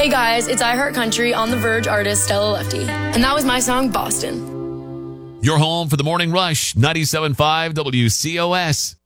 Hey guys, it's iHeart Country on the Verge artist Stella Lefty. And that was my song, Boston. You're home for the Morning Rush, 97.5 WCOS.